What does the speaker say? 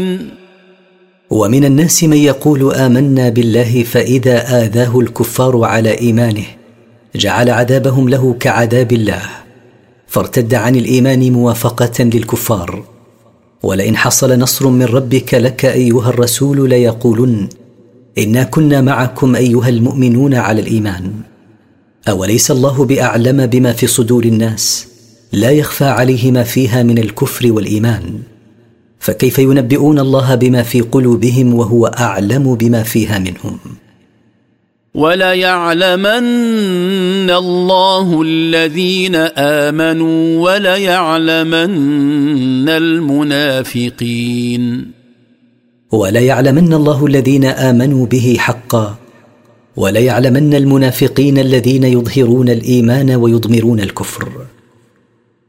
ومن الناس من يقول آمنا بالله فإذا آذاه الكفار على إيمانه جعل عذابهم له كعذاب الله، فارتد عن الإيمان موافقة للكفار. ولئن حصل نصر من ربك لك أيها الرسول ليقولن إنا كنا معكم أيها المؤمنون على الإيمان. أوليس الله بأعلم بما في صدور الناس؟ لا يخفى عليه ما فيها من الكفر والإيمان، فكيف ينبئون الله بما في قلوبهم وهو أعلم بما فيها منهم؟ وليعلمن الله الذين آمنوا وليعلمن المنافقين. وليعلمن الله الذين آمنوا به حقا، وليعلمن المنافقين الذين يظهرون الإيمان ويضمرون الكفر.